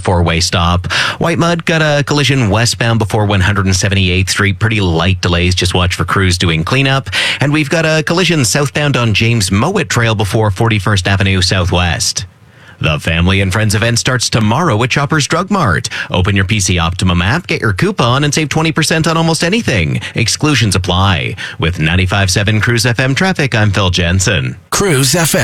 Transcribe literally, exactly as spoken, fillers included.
four-way stop. White Mud got a collision westbound before one hundred seventy-eighth Street. Pretty light delays. Just watch for crews doing cleanup. And we've got a collision southbound on James Mowat Trail before forty-first Avenue Southwest. The Family and Friends event starts tomorrow at Shoppers Drug Mart. Open your P C Optimum app, get your coupon, and save twenty percent on almost anything. Exclusions apply. With ninety-five point seven Cruise F M traffic, I'm Phil Jensen. Cruise F M.